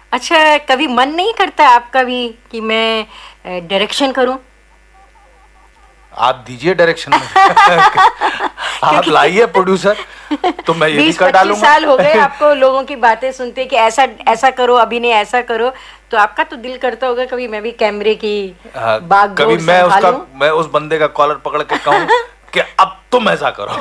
अच्छा, कभी मन नहीं करता आपका भी कि मैं डायरेक्शन करूं? आप दीजिए डायरेक्शन में आप लाइए प्रोड्यूसर, तो मैं ये भी कर 20-25 डालूंगा। साल हो गए आपको लोगों की बातें सुनते कि ऐसा ऐसा करो, अभिनय ऐसा करो, तो आपका तो दिल करता होगा कभी मैं भी कैमरे की बागडोर कभी संभालूं? मैं उस बंदे का कॉलर पकड़ के कहूं कि अब तुम ऐसा करो।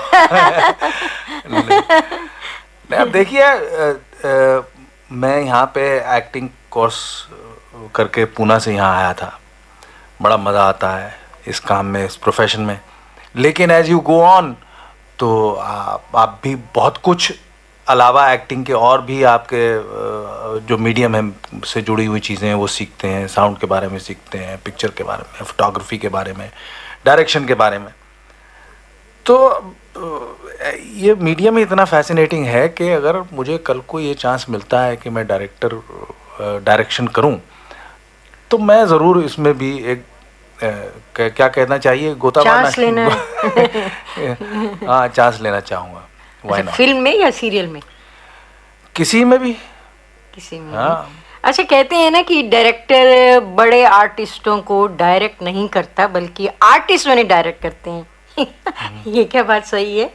नहीं, अब देखिए, मैं यहाँ पे एक्टिंग कोर्स करके पूना से यहाँ आया था। बड़ा मज़ा आता है इस काम में, इस प्रोफेशन में, लेकिन एज यू गो ऑन तो आप भी बहुत कुछ अलावा एक्टिंग के और भी आपके जो मीडियम है से जुड़ी हुई चीज़ें हैं वो सीखते हैं। साउंड के बारे में सीखते हैं, पिक्चर के बारे में, फोटोग्राफी के बारे में, डायरेक्शन के बारे में। तो ये मीडियम ही इतना फैसिनेटिंग है कि अगर मुझे कल को ये चांस मिलता है कि मैं डायरेक्शन करूं, तो मैं ज़रूर इसमें भी एक क्या कहना चाहिए, गोता चांस लेना। हाँ, चांस लेना चाहूँगा। Why not? फिल्म में या सीरियल में? किसी में भी। किसी में। हाँ। अच्छा, कहते हैं ना कि डायरेक्टर बड़े आर्टिस्टों को डायरेक्ट नहीं करता बल्कि आर्टिस्ट उन्हें डायरेक्ट करते हैं। ये क्या बात सही है?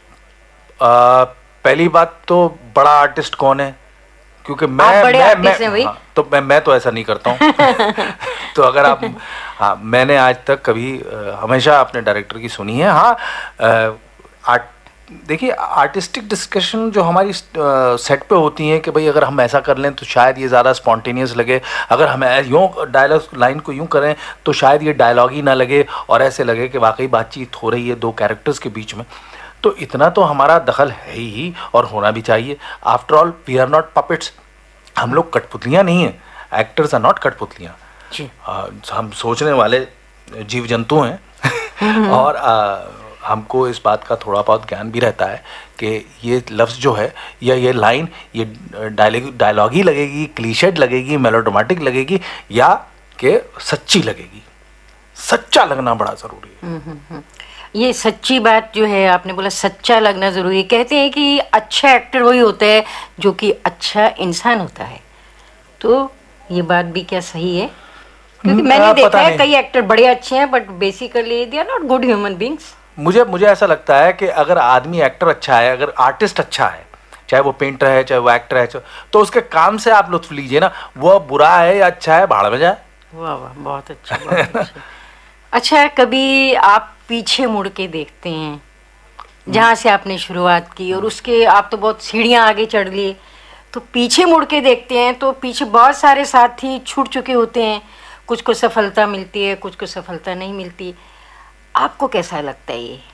पहली बात तो बड़ा आर्टिस्ट कौन है, क्योंकि मैं तो ऐसा नहीं करता हूँ। तो अगर आप, हाँ, मैंने आज तक कभी हमेशा अपने डायरेक्टर की सुनी है। हाँ, देखिए, आर्टिस्टिक डिस्कशन जो हमारी सेट पे होती हैं कि भाई अगर हम ऐसा कर लें तो शायद ये ज़्यादा स्पॉन्टेनियस लगे, अगर हम यूँ डायलॉग लाइन को यूँ करें तो शायद ये डायलॉग ही ना लगे और ऐसे लगे कि वाकई बातचीत हो रही है दो कैरेक्टर्स के बीच में। तो इतना तो हमारा दखल है ही और होना भी चाहिए। After all we are not puppets, हम लोग कठपुतलियाँ नहीं हैं। एक्टर्स आर नॉट कठपुतलियाँ, हम सोचने वाले जीव जंतु हैं। और हमको इस बात का थोड़ा बहुत ज्ञान भी रहता है कि ये लफ्ज़ जो है या ये लाइन, ये डायलॉग ही लगेगी, क्लीशेड लगेगी, मेलोड्रामेटिक लगेगी, या कि सच्ची लगेगी। सच्चा लगना बड़ा ज़रूरी है। ये सच्ची बात जो है, आपने बोला सच्चा लगना ज़रूरी है। कहते हैं कि अच्छा एक्टर वही होता है जो कि अच्छा इंसान होता है, तो ये बात भी क्या सही है? क्योंकि मैंने देखा है कई एक्टर बड़े अच्छे हैं but basically they are not good human beings. मुझे ऐसा लगता है कि अगर आदमी एक्टर अच्छा है, अगर आर्टिस्ट अच्छा है, चाहे वो पेंटर है चाहे वो एक्टर है, तो उसके काम से आप लुत्फ लीजिए ना। वो बुरा है या अच्छा है, भाड़ में जाए। वाह वाह, बहुत अच्छा, बहुत अच्छा। अच्छा, कभी आप पीछे मुड़ के देखते हैं जहाँ से आपने शुरुआत की और उसके आप तो बहुत सीढ़ियाँ आगे चढ़ लिए, तो पीछे मुड़ के देखते हैं तो पीछे बहुत सारे साथी छूट चुके होते हैं, कुछ को सफलता मिलती है, कुछ को सफलता नहीं मिलती। आपको कैसा लगता है ये?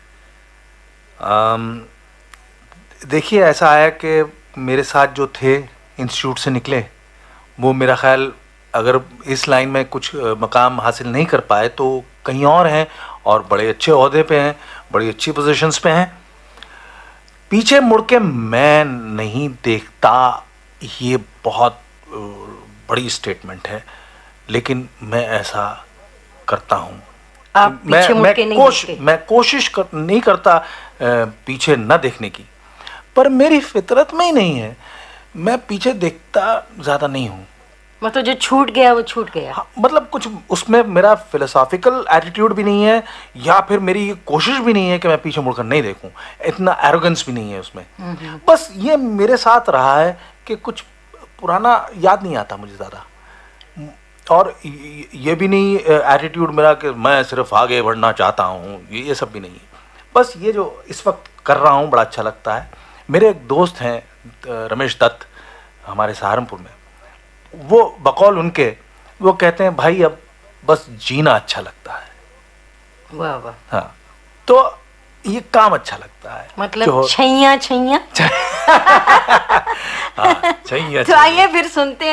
देखिए, ऐसा है कि मेरे साथ जो थे इंस्टीट्यूट से निकले, वो मेरा ख्याल अगर इस लाइन में कुछ मकाम हासिल नहीं कर पाए तो कहीं और हैं और बड़े अच्छे ओहदे पे हैं, बड़ी अच्छी पोजीशंस पे हैं। पीछे मुड़ के मैं नहीं देखता, ये बहुत बड़ी स्टेटमेंट है, लेकिन मैं ऐसा करता हूँ। आप पीछे मुड़ के नहीं देखते? मैं कोशिश नहीं करता पीछे न देखने की, पर मेरी फितरत में ही नहीं है। मैं पीछे देखता ज़्यादा नहीं हूँ। मतलब जो छूट गया वो छूट गया। हाँ, मतलब कुछ उसमें मेरा फिलोसॉफिकल एटीट्यूड भी नहीं है, या फिर मेरी कोशिश भी नहीं है कि मैं पीछे मुड़कर नहीं देखूं। इतना एरोगेंस भी नहीं है उसमें। बस ये मेरे साथ रहा है कि कुछ पुराना याद नहीं आता मुझे ज़्यादा, और ये भी नहीं एटीट्यूड मेरा कि मैं सिर्फ आगे बढ़ना चाहता हूँ, ये सब भी नहीं है। बस ये जो इस वक्त कर रहा हूँ बड़ा अच्छा लगता है। मेरे एक दोस्त हैं रमेश दत्त, हमारे सहारनपुर में, वो बकौल उनके, वो कहते हैं भाई अब बस जीना अच्छा लगता है। वाह वाह। हाँ, तो ये काम अच्छा लगता है, मतलब छैया छैया। हाँ, छैया। तो आइए फिर सुनते हैं।